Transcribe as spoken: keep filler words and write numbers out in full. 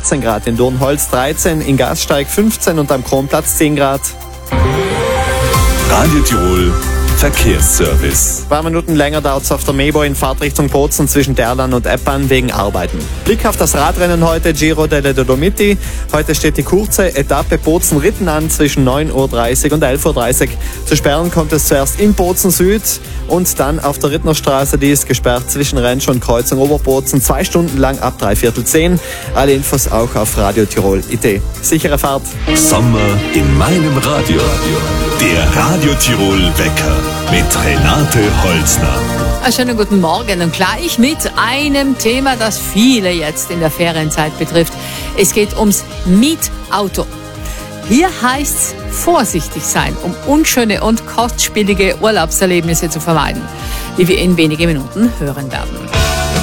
vierzehn Grad, in Durnholz dreizehn, in Gasteig fünfzehn und am Kronplatz zehn Grad. Radio Tirol Verkehrsservice. Ein paar Minuten länger dauert es auf der Mebo in Fahrtrichtung Bozen zwischen Derlan und Eppan wegen Arbeiten. Blick auf das Radrennen heute, Giro delle Dolomiti. Heute steht die kurze Etappe Bozen-Ritten an zwischen neun Uhr dreißig und elf Uhr dreißig. Zu sperren kommt es zuerst in Bozen Süd und dann auf der Rittnerstraße. Die ist gesperrt zwischen Rentsch und Kreuzung Oberbozen. Zwei Stunden lang ab drei Viertel zehn. Alle Infos auch auf Radio Tirol punkt it. Sichere Fahrt. Sommer in meinem Radio. Der Radio Tirol Wecker mit Renate Holzner. Einen schönen guten Morgen und gleich mit einem Thema, das viele jetzt in der Ferienzeit betrifft. Es geht ums Mietauto. Hier heißt es vorsichtig sein, um unschöne und kostspielige Urlaubserlebnisse zu vermeiden, wie wir in wenigen Minuten hören werden.